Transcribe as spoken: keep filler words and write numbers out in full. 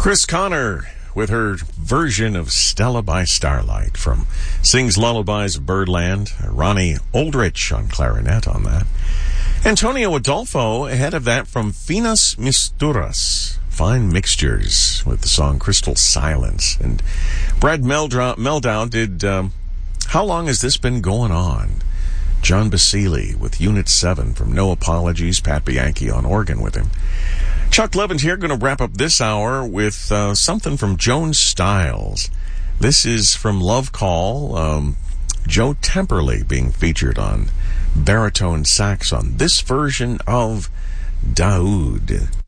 Chris Connor with her version of Stella by Starlight from Sings Lullabies of Birdland. Ronnie Aldrich on clarinet on that. Antonio Adolfo ahead of that from Finas Misturas, Fine Mixtures, with the song Crystal Silence. And Brad Meldau, Meldau did um, How Long Has This Been Going On? John Basile with Unit seven from No Apologies, Pat Bianchi on organ with him. Chuck Levins here, going to wrap up this hour with uh, something from Joan Styles. This is from Love Call, um, Joe Temperley being featured on baritone sax on this version of Daoud.